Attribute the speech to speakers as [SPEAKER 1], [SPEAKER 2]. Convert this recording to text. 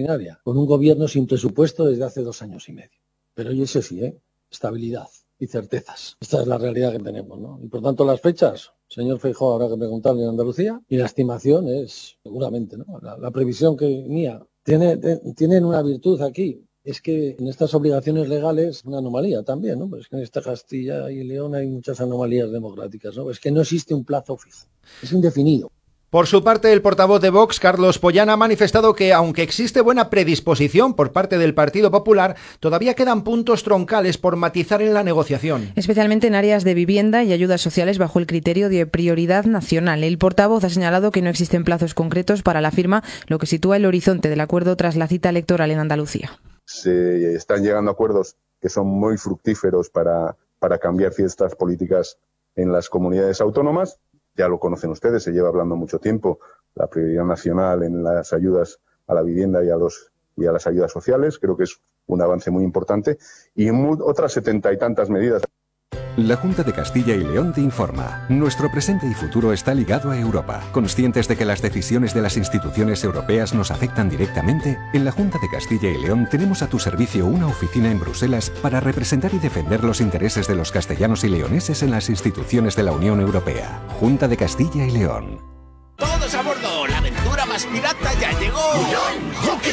[SPEAKER 1] extraordinaria, con un gobierno sin presupuesto desde hace 2 años y medio. Pero y ese sí, estabilidad y certezas. Esta es la realidad que tenemos, ¿no? Y por tanto las fechas, señor Feijóo, habrá que preguntarle en Andalucía, y la estimación es, seguramente, ¿no? La previsión que mía tienen una virtud aquí. Es que en estas obligaciones legales, una anomalía también, ¿no? Pues es que en esta Castilla y León hay muchas anomalías democráticas, ¿no? Es que no existe un plazo fijo, es indefinido.
[SPEAKER 2] Por su parte, el portavoz de Vox, Carlos Pollán, ha manifestado que, aunque existe buena predisposición por parte del Partido Popular, todavía quedan puntos troncales por matizar en la negociación.
[SPEAKER 3] Especialmente en áreas de vivienda y ayudas sociales bajo el criterio de prioridad nacional. El portavoz ha señalado que no existen plazos concretos para la firma, lo que sitúa el horizonte del acuerdo tras la cita electoral en Andalucía.
[SPEAKER 4] Se están llegando a acuerdos que son muy fructíferos para cambiar ciertas políticas en las comunidades autónomas. Ya lo conocen ustedes, se lleva hablando mucho tiempo, la prioridad nacional en las ayudas a la vivienda y a las ayudas sociales. Creo que es un avance muy importante. Y otras 70 y tantas medidas.
[SPEAKER 5] La Junta de Castilla y León te informa. Nuestro presente y futuro está ligado a Europa. Conscientes de que las decisiones de las instituciones europeas nos afectan directamente, en la Junta de Castilla y León tenemos a tu servicio una oficina en Bruselas para representar y defender los intereses de los castellanos y leoneses en las instituciones de la Unión Europea. Junta de Castilla y León.
[SPEAKER 6] ¡Todos a bordo! ¡La aventura más pirata ya llegó!